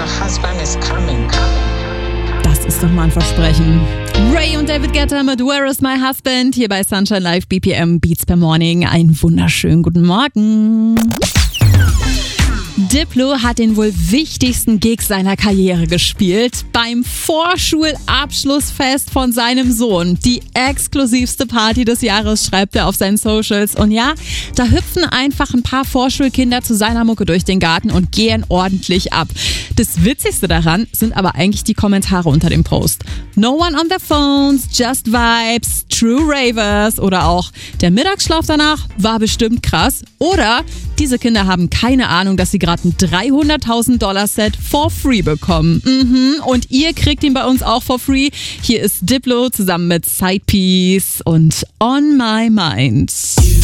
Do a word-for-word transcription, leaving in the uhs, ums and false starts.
husband is coming, coming. Das ist doch mal ein Versprechen. Ray und David Guetta mit Where is my husband? Hier bei Sunshine Live B P M Beats per Morning. Einen wunderschönen guten Morgen. Diplo hat den wohl wichtigsten Gig seiner Karriere gespielt. Beim Vorschulabschlussfest von seinem Sohn. Die exklusivste Party des Jahres, schreibt er auf seinen Socials. Und ja, da hüpfen einfach ein paar Vorschulkinder zu seiner Mucke durch den Garten und gehen ordentlich ab. Das Witzigste daran sind aber eigentlich die Kommentare unter dem Post. No one on their phones, just vibes, true ravers oder auch der Mittagsschlaf danach war bestimmt krass oder diese Kinder haben keine Ahnung, dass sie gerade ein dreihunderttausend Dollar Set for free bekommen. Mhm. Und ihr kriegt ihn bei uns auch for free. Hier ist Diplo zusammen mit Sidepiece und On My Mind.